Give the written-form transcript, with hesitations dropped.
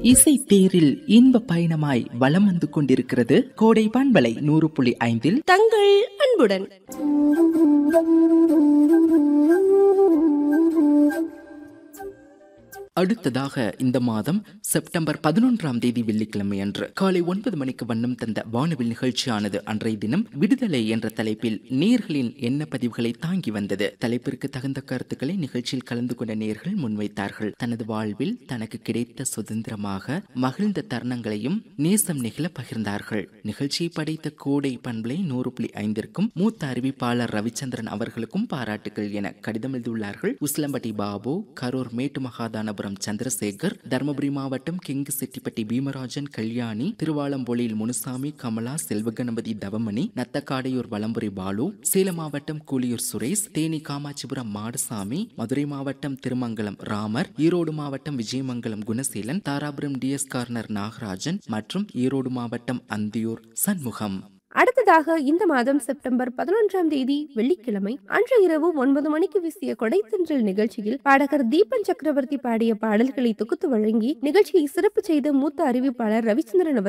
இசை தேரில் இன்ப பயணமாய் வலம் வந்து கொண்டிருக்கிறது கோடை பண்பலை 100.5 தங்கள் அன்புடன். அடுத்ததாக இந்த மாதம் செப்டம்பர் 11ஆம் தேதி வெள்ளிக்கிழமை அன்று காலை 9 மணிக்கு வண்ணம் தந்த வானவில் நிகழ்ச்சியானது அன்றைய தினம் விடுதலை என்ற தலைப்பில் நேயர்களின் எண்ண பதிவுகளை தாங்கி வந்தது. தலைப்பிற்கு தகுந்த கருத்துக்களை நிகழ்ச்சியில் கலந்து கொண்ட நேயர்கள் முன்வைத்தார்கள். தனது வாழ்வில் தனக்கு கிடைத்த சுதந்திரமாக மகிழ்ந்த தருணங்களையும் நேசம் நிகழ பகிர்ந்தார்கள். நிகழ்ச்சியை படைத்த கோடை பண்பலை 100.5ற்கும் மூத்த அறிவிப்பாளர் ரவிச்சந்திரன் அவர்களுக்கும் பாராட்டுகள் என கடிதம் எழுதியுள்ளார்கள். உசிலம்பட்டி பாபு, கரூர் மேட்டு மகாதானபுரம் சந்திரசேகர், தர்மபுரி மாவட்டம் கிங்கு செட்டிப்பட்டி பீமராஜன், கல்யாணி, திருவாலம்பொழியில் முனுசாமி, கமலா, செல்வகணபதி, தவமணி, நத்தக்காடையூர் வலம்புரி பாலு, சேலம் மாவட்டம் கூலியூர் சுரேஷ், தேனி காமாட்சிபுரம் மாடசாமி, மதுரை மாவட்டம் திருமங்கலம் ராமர், ஈரோடு மாவட்டம் விஜயமங்கலம் குணசீலன், தாராபுரம் டிஎஸ் கார்னர் நாகராஜன் மற்றும் ஈரோடு மாவட்டம் அந்தியூர் சண்முகம். அடுத்ததாக இந்த மாதம் செப்டம்பர் 11ஆம் தேதி வெள்ளிக்கிழமை அன்று இரவு 9 மணிக்கு வீசிய கொடைத்தென்றல் நிகழ்ச்சியில் பாடகர் தீபன் சக்கரவர்த்தி பாடிய பாடல்களை தொகுத்து வழங்கி நிகழ்ச்சியை சிறப்பு செய்த மூத்த அறிவிப்பாளர் ரவிச்சந்திரன்